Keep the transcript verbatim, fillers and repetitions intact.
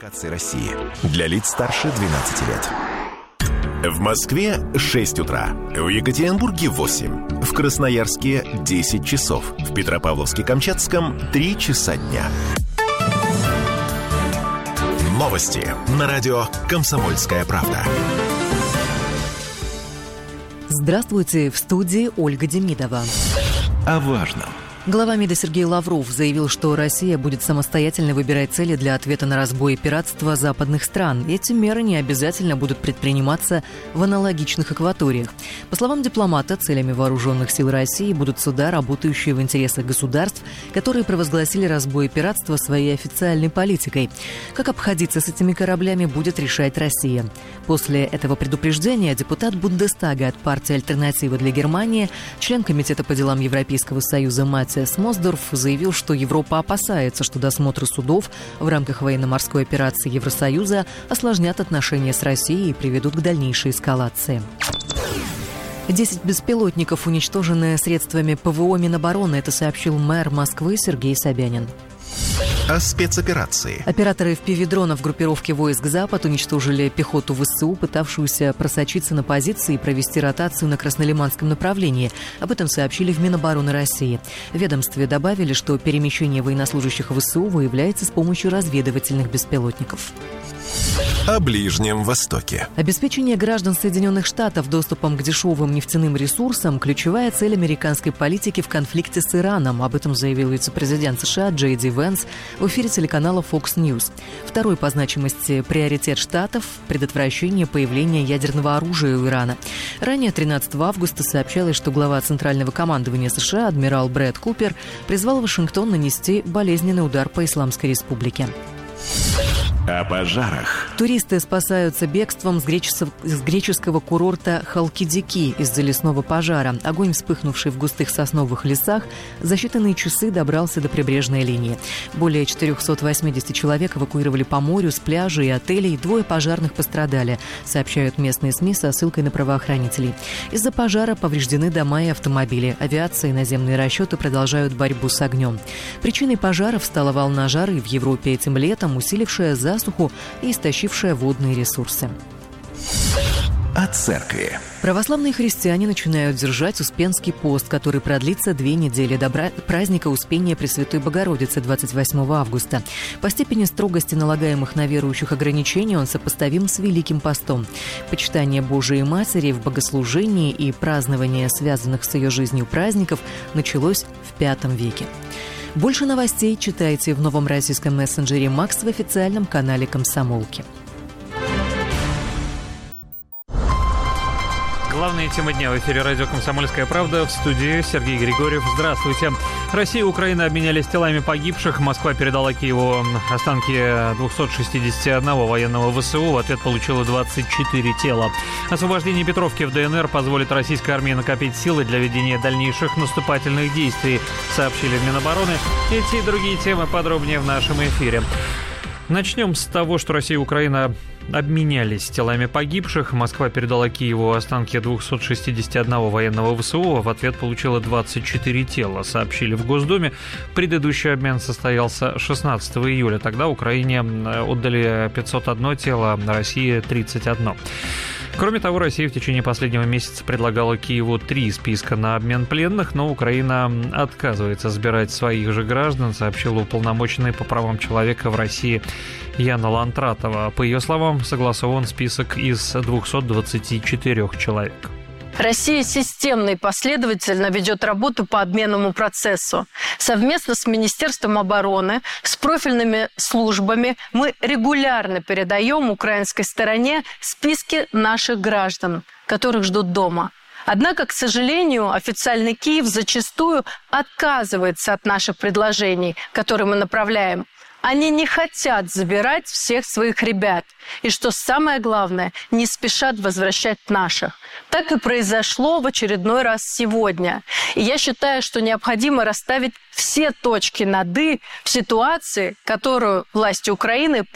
телекоммуникаций России. Для лиц старше двенадцати лет. В Москве шесть утра, в Екатеринбурге восемь, в Красноярске десять часов, в Петропавловске-Камчатском три часа дня. Новости на радио «Комсомольская правда». Здравствуйте, в студии Ольга Демидова. О важном. Глава МИДа Сергей Лавров заявил, что Россия будет самостоятельно выбирать цели для ответа на разбой и пиратство западных стран. Эти меры не обязательно будут предприниматься в аналогичных акваториях. По словам дипломата, целями вооруженных сил России будут суда, работающие в интересах государств, которые провозгласили разбой и пиратство своей официальной политикой. Как обходиться с этими кораблями, будет решать Россия. После этого предупреждения депутат Бундестага от партии «Альтернатива для Германии», член Комитета по делам Европейского Союза Матиас Мосдорф заявил, что Европа опасается, что досмотры судов в рамках военно-морской операции Евросоюза осложнят отношения с Россией и приведут к дальнейшей эскалации. Десять беспилотников уничтожены средствами ПВО Минобороны. Это сообщил мэр Москвы Сергей Собянин. О спецоперации. Операторы эф пи ви-дронов группировки войск «Запад» уничтожили пехоту ВСУ, пытавшуюся просочиться на позиции и провести ротацию на Краснолиманском направлении. Об этом сообщили в Минобороны России. В ведомстве добавили, что перемещение военнослужащих ВСУ выявляется с помощью разведывательных беспилотников. О Ближнем Востоке. Обеспечение граждан Соединенных Штатов доступом к дешевым нефтяным ресурсам – ключевая цель американской политики в конфликте с Ираном. Об этом заявил вице-президент США Джей Ди Венс в эфире телеканала Fox News. Второй по значимости приоритет Штатов – предотвращение появления ядерного оружия у Ирана. Ранее, тринадцатого августа, сообщалось, что глава Центрального командования США адмирал Брэд Купер призвал Вашингтон нанести болезненный удар по Исламской Республике. О пожарах. Туристы спасаются бегством с, греческого, с греческого курорта Халкидики из-за лесного пожара. Огонь, вспыхнувший в густых сосновых лесах, за считанные часы добрался до прибрежной линии. Более четыреста восемьдесят человек эвакуировали по морю, с пляжей и отелей. Двое пожарных пострадали, сообщают местные СМИ со ссылкой на правоохранителей. Из-за пожара повреждены дома и автомобили. Авиация и наземные расчеты продолжают борьбу с огнем. Причиной пожаров стала волна жары в Европе этим летом, усилившая за засуху и истощившая водные ресурсы. О церкви. Православные христиане начинают держать Успенский пост, который продлится две недели до праздника Успения Пресвятой Богородицы двадцать восьмого августа. По степени строгости налагаемых на верующих ограничений он сопоставим с Великим постом. Почитание Божией Матери в богослужении и празднование связанных с ее жизнью праздников началось в пятом веке. Больше новостей читайте в новом российском мессенджере «Макс» в официальном канале «Комсомолки». Главные темы дня в эфире радио «Комсомольская правда», в студии Сергей Григорьев. Здравствуйте. Россия и Украина обменялись телами погибших. Москва передала Киеву останки двухсот шестидесяти одного военного ВСУ. В ответ получила двадцать четыре тела. Освобождение Петровки в ДНР позволит российской армии накопить силы для ведения дальнейших наступательных действий, сообщили в Минобороны. Эти и другие темы подробнее в нашем эфире. Начнем с того, что Россия и Украина обменялись телами погибших. Москва передала Киеву останки двухсот шестидесяти одного военного ВСУ. В ответ получила двадцать четыре тела, сообщили в Госдуме. Предыдущий обмен состоялся шестнадцатого июля. Тогда Украине отдали пятьсот одно тело, России тридцать одно. Кроме того, Россия в течение последнего месяца предлагала Киеву три списка на обмен пленных, но Украина отказывается сбирать своих же граждан, сообщила уполномоченная по правам человека в России Яна Лантратова. По ее словам, согласован список из двухсот двадцати четырёх человек. Россия системно и последовательно ведет работу по обменному процессу. Совместно с Министерством обороны, с профильными службами мы регулярно передаем украинской стороне списки наших граждан, которых ждут дома. Однако, к сожалению, официальный Киев зачастую отказывается от наших предложений, которые мы направляем. Они не хотят забирать всех своих ребят. И что самое главное, не спешат возвращать наших. Так и произошло в очередной раз сегодня. И я считаю, что необходимо расставить все точки над «и» в ситуации, которую власти Украины